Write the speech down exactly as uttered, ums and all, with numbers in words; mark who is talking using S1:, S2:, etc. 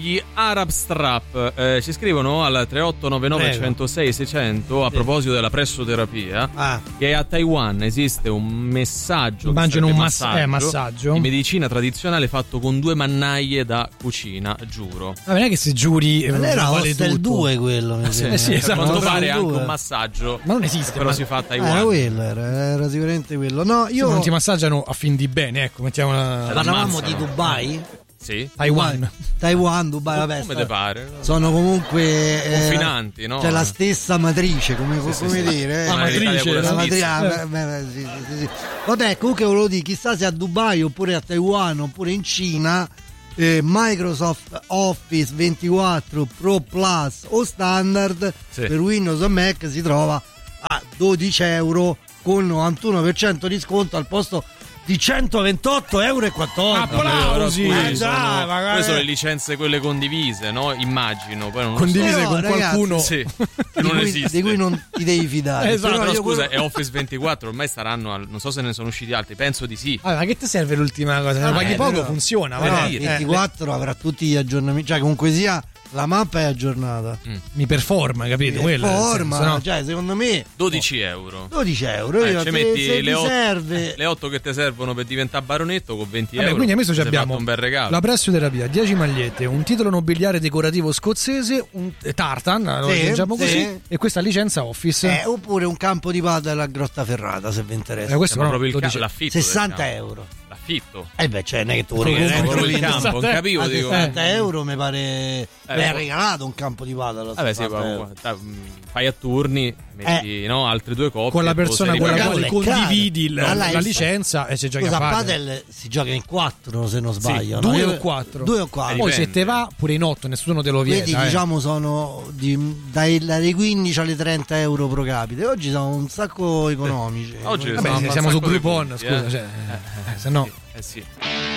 S1: gli Arab Strap. Eh, ci scrivono al tre otto nove nove uno zero sei sei zero zero a sì. proposito della pressoterapia ah. che a Taiwan esiste un messaggio,
S2: immagino un
S1: massaggio,
S2: eh, massaggio
S1: di medicina tradizionale fatto con due mannaie da cucina, giuro.
S2: Ma non è che se giuri
S3: ma era
S2: vale
S3: Hostel due quello, mi
S1: sì,
S2: eh sì, esatto,
S1: quanto pare anche un massaggio,
S2: ma non esiste,
S1: però
S2: ma...
S1: si fa a Taiwan.
S3: Era quello, era, era sicuramente quello. No, io
S2: non ti massaggiano a fin di bene, ecco, mettiamo una...
S3: Parlavamo di Dubai.
S1: Sì.
S2: Taiwan,
S3: Taiwan, Dubai, vabbè.
S1: Come te pare?
S3: Sono comunque
S1: confinanti, eh, no?
S3: C'è la stessa matrice, come,
S1: sì,
S3: come
S1: sì,
S3: dire.
S1: Sì.
S3: La
S2: matrice,
S3: la
S2: la
S3: matrice. Ah, beh, beh, sì, sì, sì. Vabbè, comunque volevo dire, chissà se a Dubai oppure a Taiwan oppure in Cina eh, Microsoft Office ventiquattro Pro Plus o Standard sì. per Windows o Mac si trova a dodici euro con novantuno per cento di sconto al posto di centoventotto euro e quattordici.
S2: Applausi!
S1: No,
S2: eh,
S1: sono, queste sono le licenze quelle condivise, no? Immagino. Poi non
S2: condivise
S1: so.
S2: con
S3: ragazzi,
S2: qualcuno
S1: sì, che
S3: di
S1: non
S3: cui,
S1: esiste,
S3: di cui non ti devi fidare.
S2: Esatto.
S1: Però, però scusa,
S3: quello...
S1: è Office ventiquattro, ormai saranno al, non so se ne sono usciti altri, penso di sì.
S2: Ah, ma che ti serve l'ultima cosa? Se ah, paghi eh, poco però, funziona.
S3: Però
S2: il
S3: ventiquattro eh, avrà tutti gli aggiornamenti, cioè comunque sia la mappa è aggiornata.
S2: Mm. Mi performa, capito?
S3: Mi performa,
S2: senso, no?
S3: cioè secondo me
S1: dodici euro.
S3: dodici euro,
S1: eh,
S3: io
S1: ci
S3: te,
S1: metti
S3: se
S1: le otto,
S3: serve.
S1: le otto che ti servono per diventare baronetto con venti
S2: Vabbè,
S1: euro.
S2: Quindi adesso abbiamo
S1: un bel regalo.
S2: La pressoterapia, dieci magliette, un titolo nobiliare decorativo scozzese, un tartan, lo
S3: sì,
S2: leggiamo così,
S3: sì.
S2: e questa licenza Office.
S3: Eh, oppure un campo di padel a Grottaferrata, se vi interessa.
S2: Eh, questo
S1: però
S2: proprio
S1: proprio il ca- l'affitto
S3: sessanta euro.
S1: L'affitto.
S3: Eh beh, cioè, non è che tu
S1: vuoi
S3: regali
S1: il campo, non capivo.
S3: A
S1: dico.
S3: sessanta euro mi pare. Eh, mi ha
S1: eh,
S3: regalato un campo di padel.
S1: Vabbè, sì, fai a turni, metti eh, no, altre due coppie
S2: con la persona con la quale condividi la,
S3: la,
S2: la licenza e si gioca
S3: Scusa,
S2: a padel.
S3: padel si gioca in quattro, se non sbaglio.
S2: Sì,
S3: no?
S2: due
S3: Io,
S2: o quattro.
S3: Due o quattro.
S2: Poi se te va pure in otto, nessuno te lo vieta.
S3: Quindi
S2: eh.
S3: diciamo sono di, dai, dai quindici alle trenta euro pro capite. Oggi sono un sacco economici.
S1: Oggi
S2: Vabbè,
S1: sono
S2: siamo su
S1: Groupon,
S2: scusa,
S1: eh.
S2: cioè,
S1: eh,
S2: eh, se no.
S1: Eh sì.